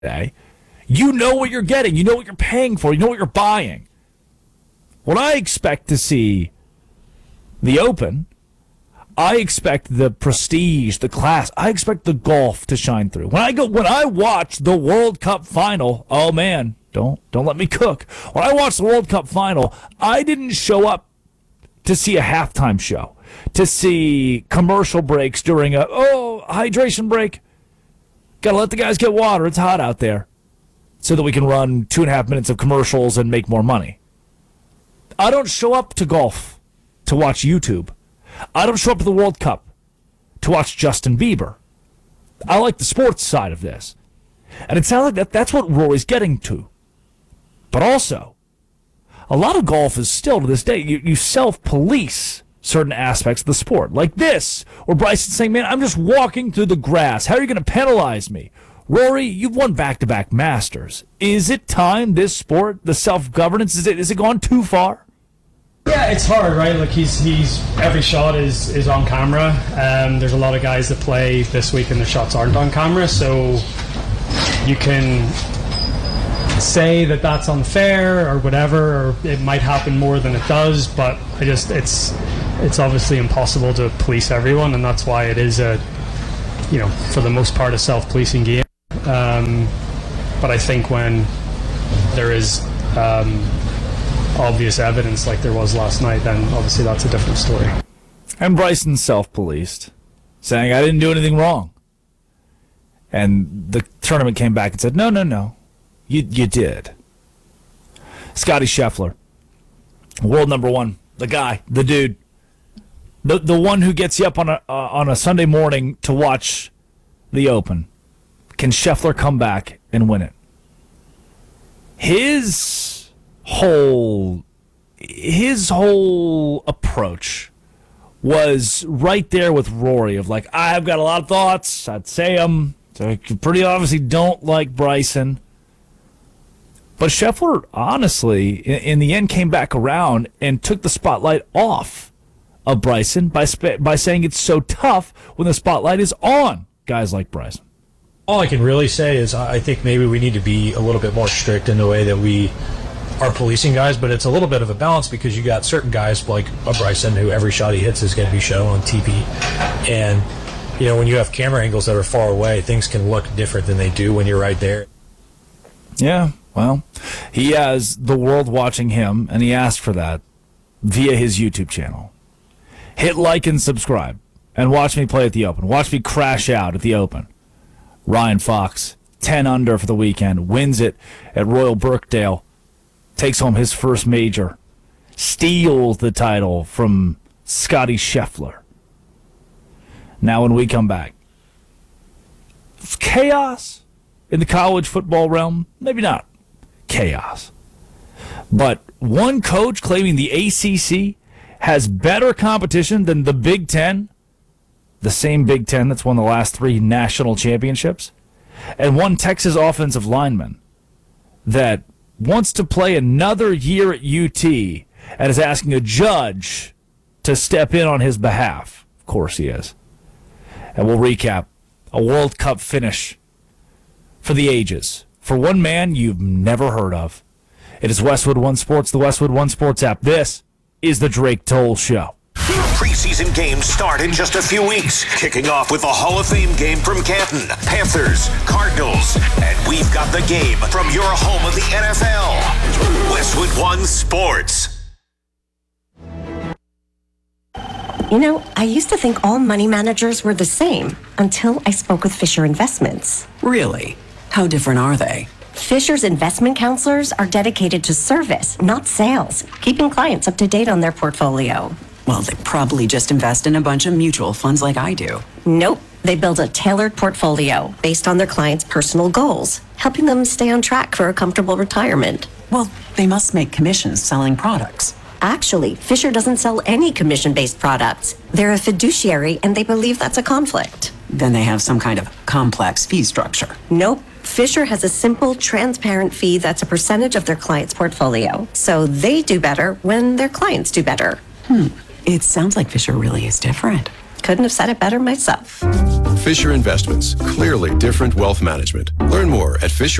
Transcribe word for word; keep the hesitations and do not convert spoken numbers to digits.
Saturday, you know what you're getting. You know what you're paying for. You know what you're buying. When I expect to see the Open, I expect the prestige, the class. I expect the golf to shine through. When I go, when I watch the World Cup final, oh man, don't don't let me cook. When I watched the World Cup final, I didn't show up to see a halftime show, to see commercial breaks during a oh hydration break. Got to let the guys get water. It's hot out there, so that we can run two and a half minutes of commercials and make more money. I don't show up to golf to watch YouTube. I don't show up to the World Cup to watch Justin Bieber. I like the sports side of this. And it sounds like that that's what Rory's getting to. But also, a lot of golf is still, to this day, you, you self-police certain aspects of the sport. Like this, where Bryson's saying, man, I'm just walking through the grass. How are you going to penalize me? Rory, you've won back-to-back Masters. Is it time, this sport, the self-governance, is it, is it gone too far? Yeah, it's hard, right? Like he's he's every shot is is on camera. Um, there's a lot of guys that play this week and their shots aren't on camera, so you can say that that's unfair or whatever, or it might happen more than it does. But I just it's it's obviously impossible to police everyone, and that's why it is a you know for the most part a self-policing game. Um, but I think when there is um, obvious evidence like there was last night, then obviously that's a different story. And Bryson self-policed, saying, I didn't do anything wrong. And the tournament came back and said, no, no, no, you you did. Scotty Scheffler, world number one, the guy, the dude, the the one who gets you up on a uh, on a Sunday morning to watch the Open. Can Scheffler come back and win it? His whole his whole approach was right there with Rory of like, I've got a lot of thoughts, I'd say them, so I pretty obviously don't like Bryson. But Scheffler, honestly, in, in the end came back around and took the spotlight off of Bryson by sp- by saying it's so tough when the spotlight is on guys like Bryson. All I can really say is I think maybe we need to be a little bit more strict in the way that we are policing guys, but it's a little bit of a balance because you got certain guys like a Bryson who every shot he hits is going to be shown on T V. And, you know, when you have camera angles that are far away, things can look different than they do when you're right there. Yeah, well, he has the world watching him, and he asked for that via his YouTube channel. Hit like and subscribe, and watch me play at the Open. Watch me crash out at the Open. Ryan Fox, ten under for the weekend, wins it at Royal Birkdale. Takes home his first major, steals the title from Scotty Scheffler. Now when we come back, chaos in the college football realm? Maybe not chaos. But one coach claiming the A C C has better competition than the Big Ten, the same Big Ten that's won the last three national championships, and one Texas offensive lineman that wants to play another year at U T and is asking a judge to step in on his behalf. Of course he is. And we'll recap a World Cup finish for the ages for one man you've never heard of. It is Westwood One Sports, the Westwood One Sports app. This is the Drake Toll Show. Preseason games start in just a few weeks, kicking off with a Hall of Fame game from Canton, Panthers, Cardinals, and we've got the game from your home of the N F L, Westwood One Sports. You know, I used to think all money managers were the same until I spoke with Fisher Investments. Really? How different are they? Fisher's investment counselors are dedicated to service, not sales, keeping clients up to date on their portfolio. Well, they probably just invest in a bunch of mutual funds like I do. Nope. They build a tailored portfolio based on their clients' personal goals, helping them stay on track for a comfortable retirement. Well, they must make commissions selling products. Actually, Fisher doesn't sell any commission-based products. They're a fiduciary, and they believe that's a conflict. Then they have some kind of complex fee structure. Nope. Fisher has a simple, transparent fee that's a percentage of their client's portfolio. So they do better when their clients do better. Hmm. It sounds like Fisher really is different. Couldn't have said it better myself. Fisher Investments. Clearly different wealth management. Learn more at Fisher